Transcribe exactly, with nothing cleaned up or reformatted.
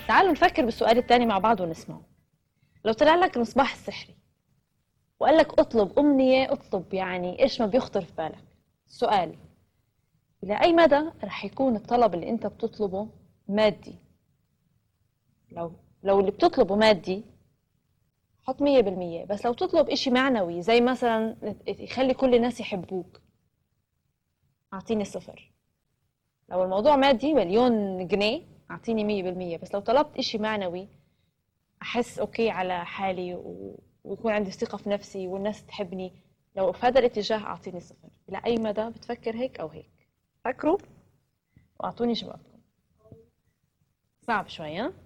تعالوا نفكر بالسؤال الثاني مع بعض ونسمعه. لو طلع لك المصباح السحري وقال لك اطلب أمنية، اطلب يعني إيش ما بيخطر في بالك. السؤال: إلى أي مدى رح يكون الطلب اللي أنت بتطلبه مادي؟ لو لو اللي بتطلبه مادي حط مية بالمية، بس لو تطلب إشي معنوي زي مثلا يخلي كل الناس يحبوك، أعطيني صفر. لو الموضوع مادي مليون جنيه أعطيني مية بالمية، بس لو طلبت إشي معنوي أحس أوكي على حالي و... ويكون عندي ثقة في نفسي والناس تحبني، لو في هذا الاتجاه أعطيني صفر. إلى أي مدى بتفكر هيك أو هيك؟ فكروا وأعطوني جوابكم. صعب شوي ها؟